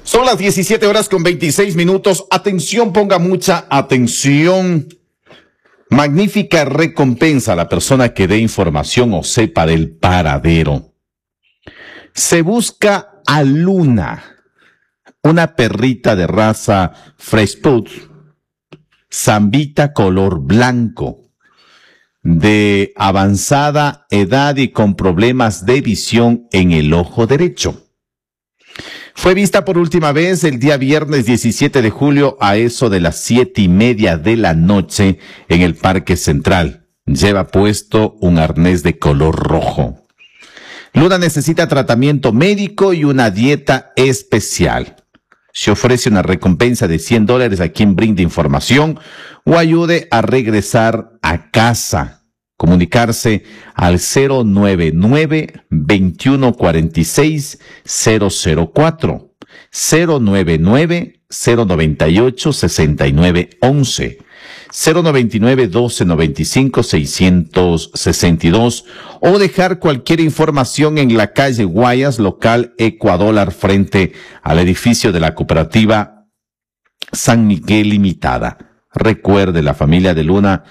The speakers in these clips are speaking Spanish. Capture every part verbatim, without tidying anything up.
Son las diecisiete horas con veintiséis minutos. Atención, ponga mucha atención. Magnífica recompensa a la persona que dé información o sepa del paradero. Se busca a Luna, una perrita de raza Fresh Pug, zambita color blanco, de avanzada edad y con problemas de visión en el ojo derecho. Fue vista por última vez el día viernes diecisiete de julio a eso de las siete y media de la noche en el Parque Central. Lleva puesto un arnés de color rojo. Luna necesita tratamiento médico y una dieta especial. Se ofrece una recompensa de cien dólares a quien brinde información o ayude a regresar a casa. Comunicarse al cero nueve nueve, veintiuno cuarenta y seis, cero cero cuatro, cero nueve nueve, cero noventa y ocho, sesenta y nueve once, cero noventa y nueve, doce noventa y cinco, seiscientos sesenta y dos o dejar cualquier información en la calle Guayas, local Ecuador, frente al edificio de la cooperativa San Miguel Limitada. Recuerde, la familia de Luna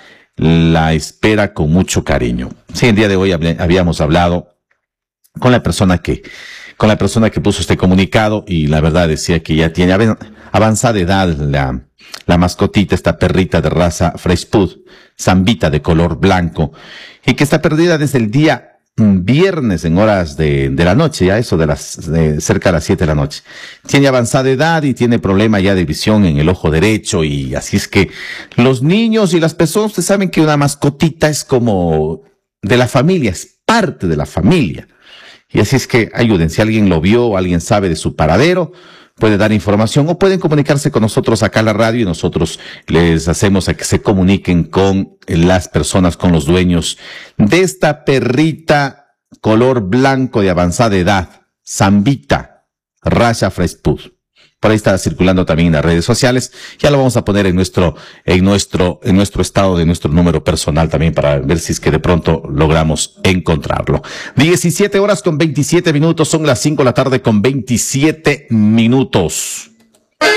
la espera con mucho cariño. Sí, el día de hoy hablé, habíamos hablado con la persona que, con la persona que puso este comunicado y la verdad decía que ya tiene avanzada edad la, la mascotita, esta perrita de raza Fresh Pug, zambita de color blanco, y que está perdida desde el día viernes en horas de, de la noche, ya eso de las, de cerca de las siete de la noche. Tiene avanzada edad y tiene problema ya de visión en el ojo derecho, y así es que los niños y las personas, ustedes saben que una mascotita es como de la familia, es parte de la familia. Y así es que ayuden, si alguien lo vio o alguien sabe de su paradero, puede dar información o pueden comunicarse con nosotros acá en la radio y nosotros les hacemos a que se comuniquen con las personas, con los dueños de esta perrita color blanco de avanzada edad, zambita, raza Fresh Pug. Por ahí está circulando también en las redes sociales. Ya lo vamos a poner en nuestro, en nuestro, en nuestro estado de nuestro número personal también para ver si es que de pronto logramos encontrarlo. diecisiete horas con veintisiete minutos, son las cinco de la tarde con veintisiete minutos.